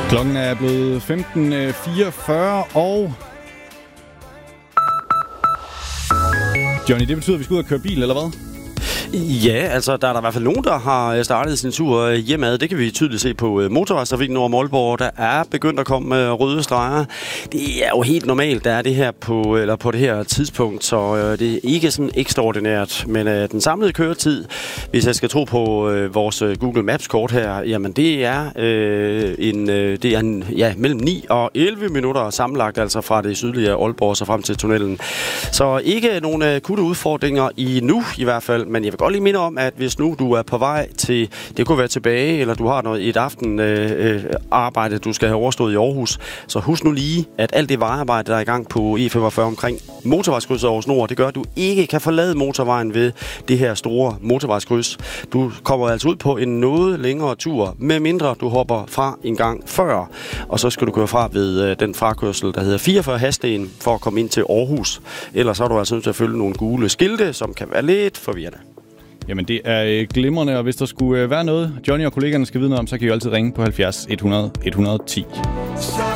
Klokken er blevet 15.44, og Johnny, det betyder, at vi skal ud og køre bil, eller hvad? Ja, altså der er der i hvert fald nogen, der har startet sin tur hjemad. Det kan vi tydeligt se på motorvejstrafikken over Aalborg. Der er begyndt at komme røde streger. Det er jo helt normalt, der er det her på det her tidspunkt, så det er ikke sådan ekstraordinært. Men den samlede køretid, hvis jeg skal tro på vores Google Maps-kort her, jamen det er mellem 9 og 11 minutter sammenlagt, altså fra det sydlige Aalborg så frem til tunnelen. Så ikke nogen akutte udfordringer endnu i hvert fald, men jeg vil godt lige minde om, at hvis nu du er på vej til, det kunne være tilbage, eller du har et aftenarbejde, du skal have overstået i Aarhus, så husk nu lige, at alt det vejarbejde, der er i gang på E45 omkring motorvejskrydset Aarhus Nord, det gør, at du ikke kan forlade motorvejen ved det her store motorvejskryds. Du kommer altså ud på en noget længere tur, med mindre du hopper fra en gang før, og så skal du køre fra ved den frakørsel, der hedder 44 hastigheden, for at komme ind til Aarhus. Ellers så er du altså nødt til at følge nogle gule skilte, som kan være lidt forvirrende. Jamen, det er glimrende, og hvis der skulle være noget, Johnny og kollegerne skal vide noget om, så kan I jo altid ringe på 70 100 110.